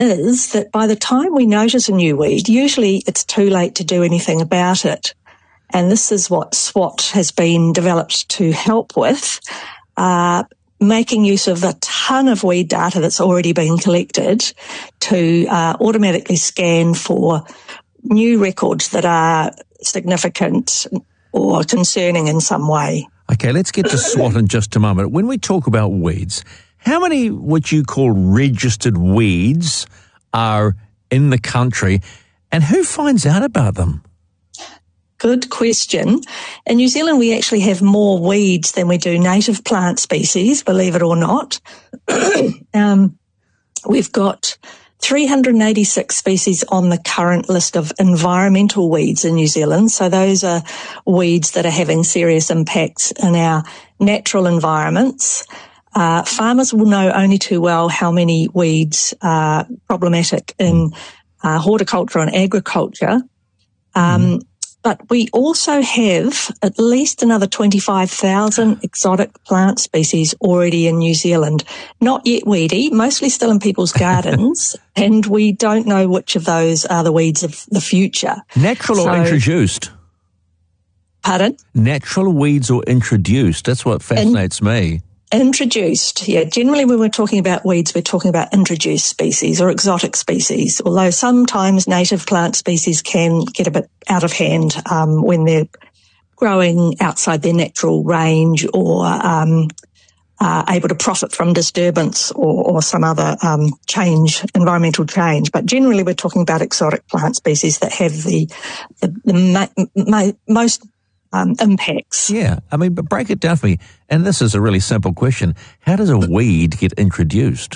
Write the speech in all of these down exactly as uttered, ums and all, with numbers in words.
is that by the time we notice a new weed, usually it's too late to do anything about it. And this is what SWOT has been developed to help with, uh, making use of a ton of weed data that's already been collected to uh, automatically scan for new records that are significant or concerning in some way. Okay, let's get to SWOT in just a moment. When we talk about weeds, how many what you call registered weeds are in the country, and who finds out about them? Good question. In New Zealand, we actually have more weeds than we do native plant species, believe it or not. um, we've got three hundred eighty-six species on the current list of environmental weeds in New Zealand. So those are weeds that are having serious impacts in our natural environments. Uh, farmers will know only too well how many weeds are problematic in uh, horticulture and agriculture. Um, mm. But we also have at least another twenty-five thousand exotic plant species already in New Zealand. Not yet weedy, mostly still in people's gardens, and we don't know which of those are the weeds of the future. Natural so, or introduced? Pardon? Natural weeds or introduced? That's what fascinates in, me. Introduced, yeah. Generally when we're talking about weeds, we're talking about introduced species or exotic species, although sometimes native plant species can get a bit out of hand um, when they're growing outside their natural range or um, are able to profit from disturbance or, or some other um, change, environmental change. But generally we're talking about exotic plant species that have the, the, the ma- ma- most Um, impacts. Yeah, I mean, but break it down for me. And this is a really simple question. How does a weed get introduced?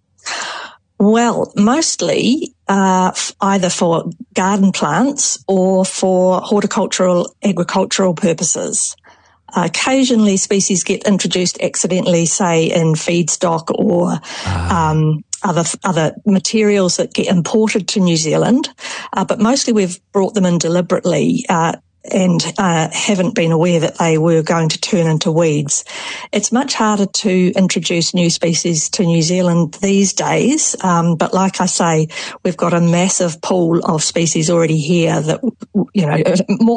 Well, mostly uh, f- either for garden plants or for horticultural, agricultural purposes. Uh, occasionally species get introduced accidentally, say in feedstock or ah. um, other other materials that get imported to New Zealand. Uh, but mostly we've brought them in deliberately, uh, and uh, haven't been aware that they were going to turn into weeds. It's much harder to introduce new species to New Zealand these days, um, but like I say, we've got a massive pool of species already here that, you know, more